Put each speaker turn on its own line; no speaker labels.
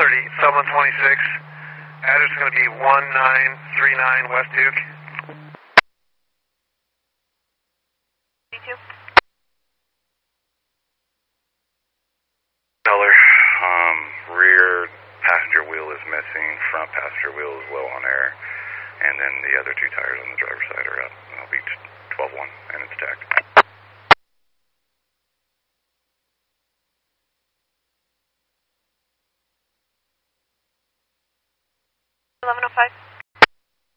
Sub-126. Address is going to be 1939 West Duke.
D2.
Color. Rear passenger wheel is missing. Front passenger wheel is well on air. And then the other two tires on the driver's side are up. That'll be 12-1, and it's tagged.
1105.